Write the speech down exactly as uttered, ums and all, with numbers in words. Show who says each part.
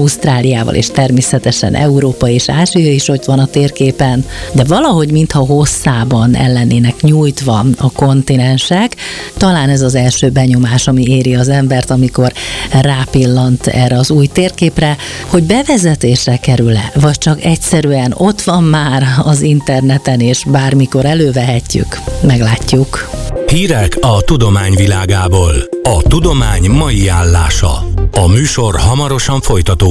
Speaker 1: Ausztráliával, és természetesen Európa és Ázsia is ott van a térképen, de valahogy mintha hosszában el lennének nyújtva a kontinensek. Talán ez az első benyomás, ami éri az embert, amikor rápillant erre az új térképre, hogy bevezetésre kerül-e, vagy csak egyszerűen ott van már az interneten, és bármikor elővehetjük. Meglátjuk.
Speaker 2: Hírek a tudomány világából. A tudomány mai állása. A műsor hamarosan folytatódik.